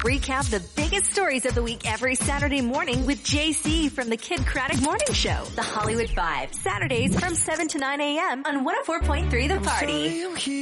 Recap the biggest stories of the week every Saturday morning with JC from the Kid Craddock Morning Show. The Hollywood Vibe. Saturdays from 7 to 9 a.m. on 104.3 The Party.